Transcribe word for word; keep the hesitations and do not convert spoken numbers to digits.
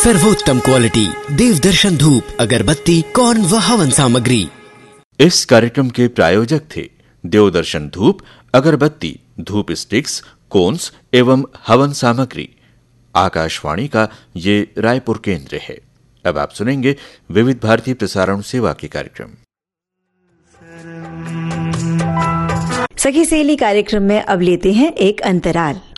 सर्वोत्तम क्वालिटी देव दर्शन धूप, अगरबत्ती, कौन व हवन सामग्री। इस कार्यक्रम के प्रायोजक थे देवदर्शन धूप, अगरबत्ती, धूप स्टिक्स, कोन्स एवं हवन सामग्री। आकाशवाणी का ये रायपुर केंद्र है। अब आप सुनेंगे विविध भारती प्रसारण सेवा के कार्यक्रम। सखी सहेली कार्यक्रम में अब लेते हैं एक अंतराल।